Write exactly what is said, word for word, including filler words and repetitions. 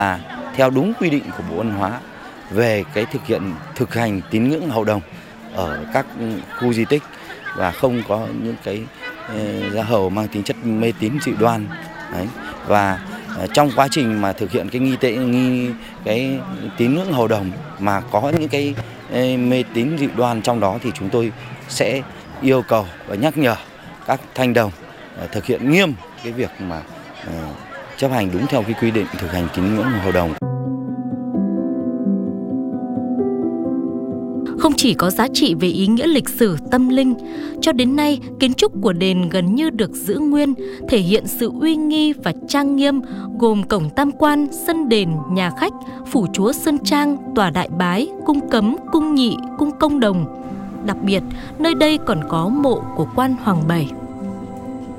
À, theo đúng quy định của Bộ Văn hóa về cái thực hiện thực hành tín ngưỡng hầu đồng ở các khu di tích và không có những cái gia hầu mang tính chất mê tín dị đoan. Đấy. Và trong quá trình mà thực hiện cái nghi tệ nghi cái tín ngưỡng hầu đồng mà có những cái mê tín dị đoan trong đó thì chúng tôi sẽ yêu cầu và nhắc nhở các thanh đồng thực hiện nghiêm cái việc mà chấp hành đúng theo cái quy định thực hành tín ngưỡng hầu đồng. Không chỉ có giá trị về ý nghĩa lịch sử tâm linh, cho đến nay kiến trúc của đền gần như được giữ nguyên, thể hiện sự uy nghi và trang nghiêm, gồm cổng tam quan, sân đền, nhà khách, phủ chúa Sơn Trang, tòa đại bái, cung cấm, cung nhị, cung công đồng. Đặc biệt, nơi đây còn có mộ của quan Hoàng Bảy.